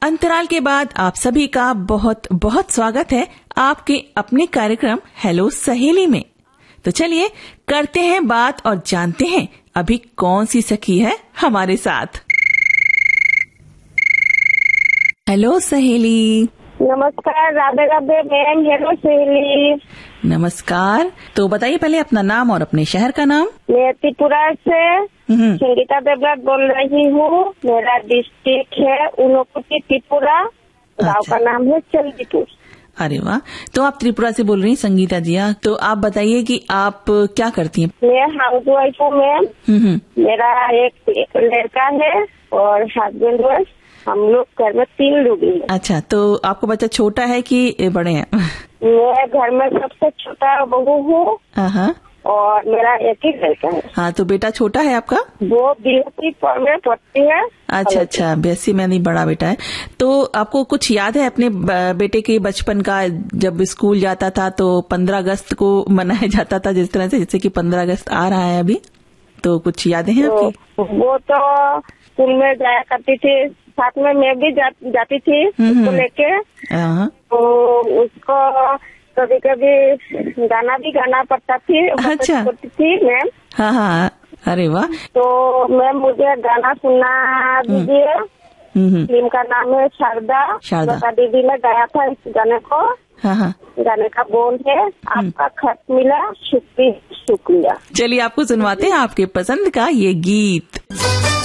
अंतराल के बाद आप सभी का बहुत बहुत स्वागत है आपके अपने कार्यक्रम हेलो सहेली में। तो चलिए करते हैं बात और जानते हैं अभी कौन सी सखी है हमारे साथ। हेलो सहेली। नमस्कार। राधे राधे मैम। हेलो सहेली। नमस्कार। तो बताइए पहले अपना नाम और अपने शहर का नाम। मैं त्रिपुरा से संगीता देवराज बोल रही हूँ। मेरा डिस्ट्रिक्ट है ऊनकोटी त्रिपुरा। गाँव का नाम है चंदीपुर। अरे वाह। तो आप त्रिपुरा से बोल रही हैं संगीता जी। तो आप बताइए कि आप क्या करती हैं। मैं हाउस वाइफ हूँ मैम। मेरा एक लड़का है और हस्बैंड वाइफ। हम लोग घर में 3 लोग हैं। अच्छा, तो आपका बच्चा छोटा है कि बड़े हैं? मैं घर में सबसे छोटा बहू हूँ और मेरा एक ही लड़का है। हाँ, तो बेटा छोटा है आपका? वो बीएससी में पढ़ती है। अच्छा, बीएससी में नहीं, बड़ा बेटा है। तो आपको कुछ याद है अपने बेटे के बचपन का? जब स्कूल जाता था तो 15 अगस्त को मनाया जाता था जिस तरह से, जैसे कि 15 अगस्त आ रहा है अभी, तो कुछ यादें हैं आपकी? वो तो स्कूल में जाया करती थी, साथ में मैं भी जाती थी उसको लेके। तो उसको कभी कभी गाना भी गाना पड़ता थी। अच्छा, थी मैम। हाँ। अरे वाह। तो मैम मुझे गाना सुनना दीजिए। फिल्म का नाम है शारदा। लता दीदी ने गाया था इस गाने को। गाने का बोल है आपका खत मिला शुक्रिया। चलिए आपको सुनवाते हैं आपके पसंद का ये गीत।